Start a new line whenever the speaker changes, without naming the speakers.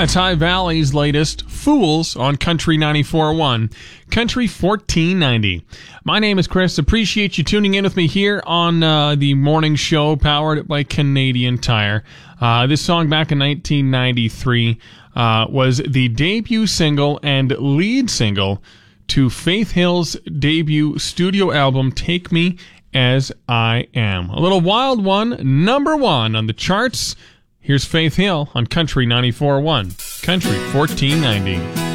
That's High Valley's latest, Fools, on Country 94.1, Country 1490. My name is Chris. Appreciate you tuning in with me here on the morning show powered by Canadian Tire. This song back in 1993 was the debut single and lead single to Faith Hill's debut studio album, Take Me As I Am. A little wild one, number one on the charts. Here's Faith Hill on Country 94.1, Country 1490.